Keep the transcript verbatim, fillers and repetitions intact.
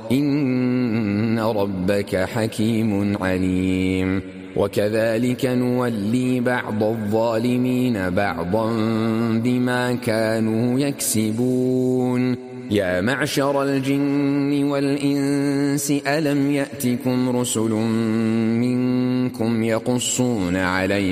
إن ربك حكيم عليم. وكذلك نولي بعض الظالمين بعضا بما كانوا يكسبون. يا معشر الجن والإنس ألم يأتكم رسل منكم يقصون عليكم